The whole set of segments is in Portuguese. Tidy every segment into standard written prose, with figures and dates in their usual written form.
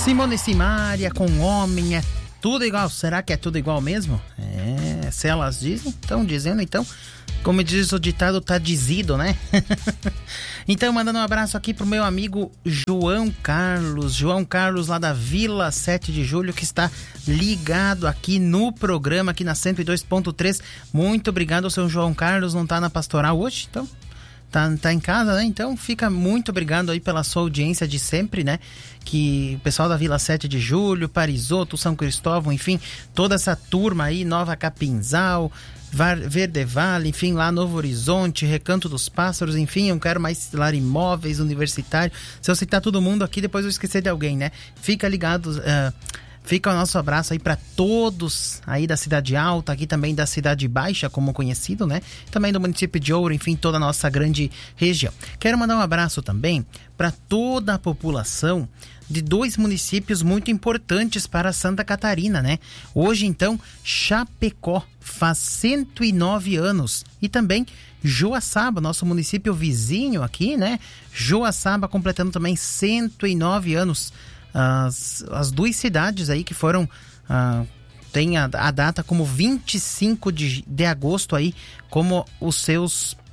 Simone Simaria com Homem é tudo igual. Será que é tudo igual mesmo? Se elas dizem, estão dizendo, então, como diz o ditado, tá dizido, né? Então, mandando um abraço aqui pro meu amigo João Carlos lá da Vila 7 de Julho, que está ligado aqui no programa, aqui na 102.3. Muito obrigado, seu João Carlos. Não tá na pastoral hoje, então tá em casa, né? Então fica muito obrigado aí pela sua audiência de sempre, né? Que o pessoal da Vila 7 de Julho, Parisotto, São Cristóvão, enfim, toda essa turma aí, Nova Capinzal, Verde Vale, enfim, lá Novo Horizonte, Recanto dos Pássaros, enfim, eu quero mais Lar Imóveis, Universitário. Se eu citar todo mundo aqui, depois eu esquecer de alguém, né? Fica ligado, fica o nosso abraço aí para todos aí da Cidade Alta, aqui também da Cidade Baixa, como conhecido, né? Também do município de Ouro, enfim, toda a nossa grande região. Quero mandar um abraço também para toda a população de dois municípios muito importantes para Santa Catarina, né? Hoje, então, Chapecó faz 109 anos e também Joaçaba, nosso município vizinho aqui, né? Joaçaba completando também 109 anos. As duas cidades aí que foram tem a data como 25 de agosto aí como o seu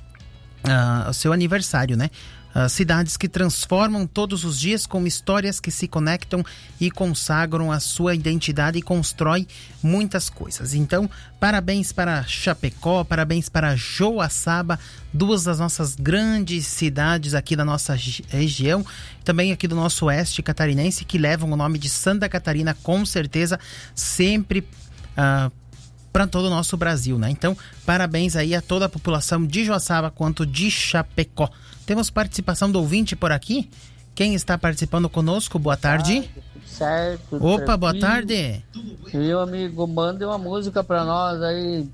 aniversário, né? Cidades que transformam todos os dias com histórias que se conectam e consagram a sua identidade e constrói muitas coisas. Então, parabéns para Chapecó, parabéns para Joaçaba, duas das nossas grandes cidades aqui da nossa região, também aqui do nosso oeste catarinense, que levam o nome de Santa Catarina, com certeza, sempre para todo o nosso Brasil, né? Então, parabéns aí a toda a população de Joaçaba quanto de Chapecó. Temos participação do ouvinte por aqui. Quem está participando conosco? Boa tarde. Tudo certo. Opa, tranquilo. Boa tarde. Meu amigo, mande uma música para nós aí.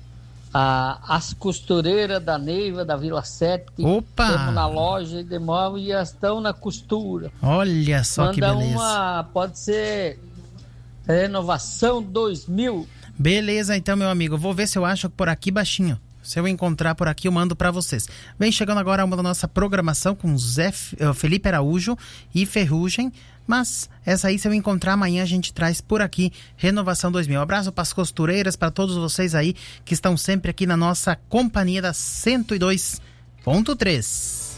As costureiras da Neiva, da Vila 7. Opa! Estamos na loja de móveis e já estão na costura. Olha só. Manda que beleza. Pode ser Renovação 2000. Beleza, então, meu amigo. Vou ver se eu acho por aqui baixinho. Se eu encontrar por aqui, eu mando para vocês. Vem chegando agora uma da nossa programação com Felipe Araújo e Ferrugem. Mas essa aí, se eu encontrar amanhã, a gente traz por aqui Renovação 2000. Um abraço para as costureiras, para todos vocês aí que estão sempre aqui na nossa companhia da 102.3.